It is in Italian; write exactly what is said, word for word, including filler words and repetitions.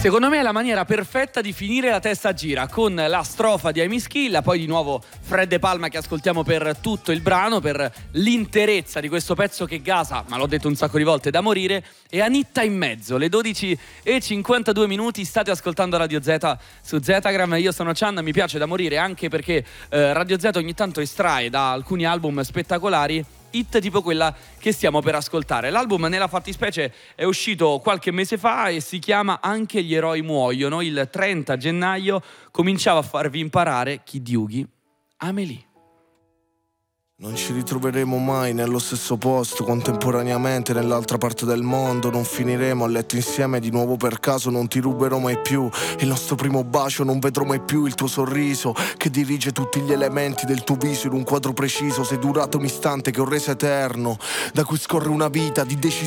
Secondo me è la maniera perfetta di finire La testa gira, con la strofa di Amy Schilla, poi di nuovo Fred De Palma che ascoltiamo per tutto il brano, per l'interezza di questo pezzo che gasa, ma l'ho detto un sacco di volte, da morire, e Anitta in mezzo. Le dodici e cinquantadue minuti, state ascoltando Radio Z su Zetagram. Io sono Chan, mi piace da morire anche perché eh, Radio Z ogni tanto estrae da alcuni album spettacolari hit tipo quella che stiamo per ascoltare. L'album nella fattispecie è uscito qualche mese fa e si chiama Anche gli eroi muoiono. Il trenta gennaio cominciava a farvi imparare chi Diughi, Amelie. Non ci ritroveremo mai nello stesso posto, contemporaneamente nell'altra parte del mondo. Non finiremo a letto insieme di nuovo per caso. Non ti ruberò mai più il nostro primo bacio. Non vedrò mai più il tuo sorriso che dirige tutti gli elementi del tuo viso in un quadro preciso. Sei durato un istante che ho reso eterno, da cui scorre una vita di decisione